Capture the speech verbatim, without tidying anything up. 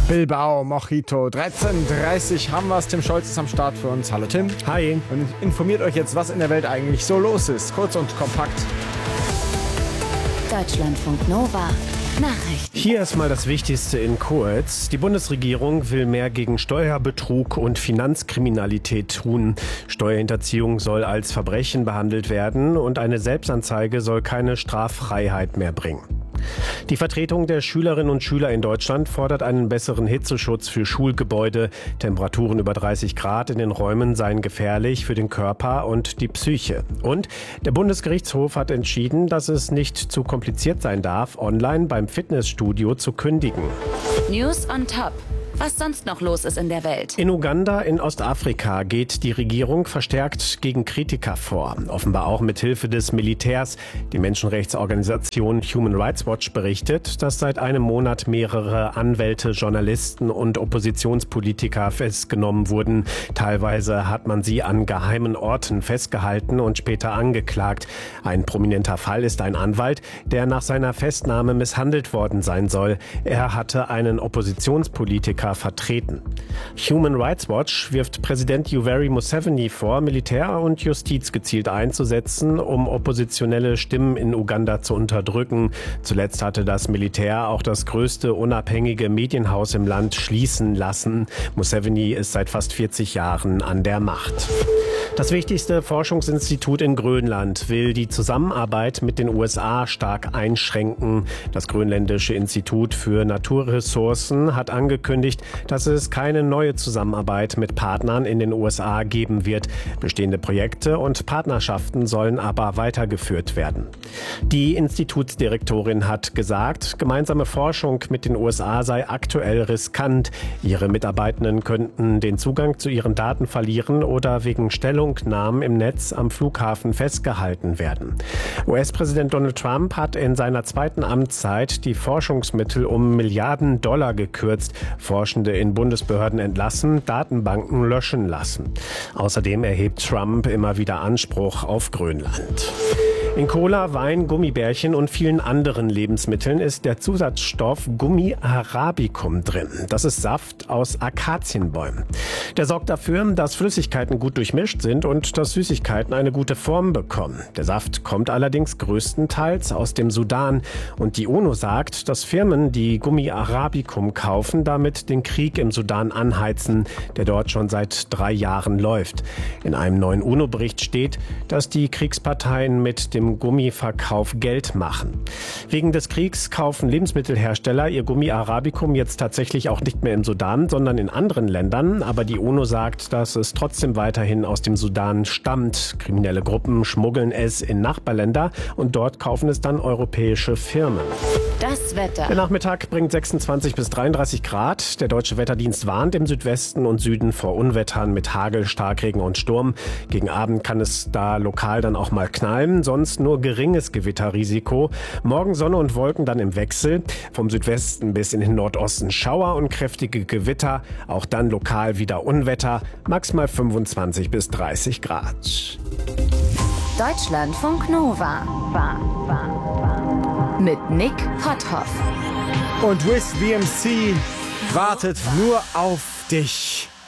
Bilbao, Mojito. dreizehn Uhr dreißig haben wir es. Tim Scholz ist am Start für uns. Hallo Tim. Hi. Und informiert euch jetzt, was in der Welt eigentlich so los ist. Kurz und kompakt. Deutschlandfunk Nova. Nachrichten. Hier ist mal das Wichtigste in kurz. Die Bundesregierung will mehr gegen Steuerbetrug und Finanzkriminalität tun. Steuerhinterziehung soll als Verbrechen behandelt werden und eine Selbstanzeige soll keine Straffreiheit mehr bringen. Die Vertretung der Schülerinnen und Schüler in Deutschland fordert einen besseren Hitzeschutz für Schulgebäude. Temperaturen über dreißig Grad in den Räumen seien gefährlich für den Körper und die Psyche. Und der Bundesgerichtshof hat entschieden, dass es nicht zu kompliziert sein darf, online beim Fitnessstudio zu kündigen. News on Top. Was sonst noch los ist in der Welt. In Uganda in Ostafrika geht die Regierung verstärkt gegen Kritiker vor. Offenbar auch mit Hilfe des Militärs. Die Menschenrechtsorganisation Human Rights Watch berichtet, dass seit einem Monat mehrere Anwälte, Journalisten und Oppositionspolitiker festgenommen wurden. Teilweise hat man sie an geheimen Orten festgehalten und später angeklagt. Ein prominenter Fall ist ein Anwalt, der nach seiner Festnahme misshandelt worden sein soll. Er hatte einen Oppositionspolitiker vertreten. Human Rights Watch wirft Präsident Yoweri Museveni vor, Militär und Justiz gezielt einzusetzen, um oppositionelle Stimmen in Uganda zu unterdrücken. Zuletzt hatte das Militär auch das größte unabhängige Medienhaus im Land schließen lassen. Museveni ist seit fast vierzig Jahren an der Macht. Das wichtigste Forschungsinstitut in Grönland will die Zusammenarbeit mit den U S A stark einschränken. Das Grönländische Institut für Naturressourcen hat angekündigt, dass es keine neue Zusammenarbeit mit Partnern in den U S A geben wird. Bestehende Projekte und Partnerschaften sollen aber weitergeführt werden. Die Institutsdirektorin hat gesagt, gemeinsame Forschung mit den U S A sei aktuell riskant. Ihre Mitarbeitenden könnten den Zugang zu ihren Daten verlieren oder wegen Stellungnahmen im Netz am Flughafen festgehalten werden. U S-Präsident Donald Trump hat in seiner zweiten Amtszeit die Forschungsmittel um Milliarden Dollar gekürzt, Forschende in Bundesbehörden entlassen, Datenbanken löschen lassen. Außerdem erhebt Trump immer wieder Anspruch auf Grönland. In Cola, Wein, Gummibärchen und vielen anderen Lebensmitteln ist der Zusatzstoff Gummi arabicum drin. Das ist Saft aus Akazienbäumen. Der sorgt dafür, dass Flüssigkeiten gut durchmischt sind und dass Süßigkeiten eine gute Form bekommen. Der Saft kommt allerdings größtenteils aus dem Sudan. Und die UNO sagt, dass Firmen, die Gummi arabicum kaufen, damit den Krieg im Sudan anheizen, der dort schon seit drei Jahren läuft. In einem neuen UNO-Bericht steht, dass die Kriegsparteien mit dem Gummiverkauf Geld machen. Wegen des Kriegs kaufen Lebensmittelhersteller ihr Gummi arabicum jetzt tatsächlich auch nicht mehr im Sudan, sondern in anderen Ländern. Aber die UNO sagt, dass es trotzdem weiterhin aus dem Sudan stammt. Kriminelle Gruppen schmuggeln es in Nachbarländer und dort kaufen es dann europäische Firmen. Das Wetter. Der Nachmittag bringt sechsundzwanzig bis dreiunddreißig Grad. Der Deutsche Wetterdienst warnt im Südwesten und Süden vor Unwettern mit Hagel, Starkregen und Sturm. Gegen Abend kann es da lokal dann auch mal knallen, sonst nur geringes Gewitterrisiko. Morgen Sonne und Wolken dann im Wechsel. Vom Südwesten bis in den Nordosten Schauer und kräftige Gewitter. Auch dann lokal wieder Unwetter. Maximal fünfundzwanzig bis dreißig Grad. Deutschlandfunk Nova. Mit Nick Potthoff. Und Wiz B M C wartet nur auf dich.